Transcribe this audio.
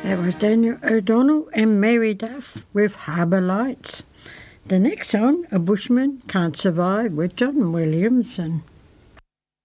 That was Daniel O'Donnell and Mary Duff with Harbour Lights. The next song, A Bushman Can't Survive, with John Williams and